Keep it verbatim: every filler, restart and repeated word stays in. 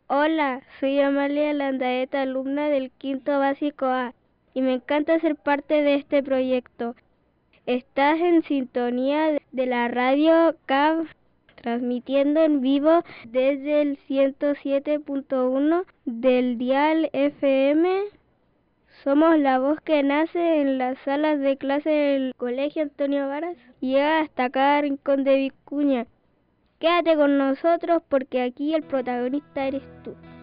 Hola, soy Amalia Landaeta, alumna del quinto básico A, y me encanta ser parte de este proyecto. Estás en sintonía de la radio C A B, transmitiendo en vivo desde el ciento siete punto uno del dial F M. Somos la voz que nace en las salas de clase del Colegio Antonio Varas y llega hasta cada rincón de Vicuña. Quédate con nosotros porque aquí el protagonista eres tú.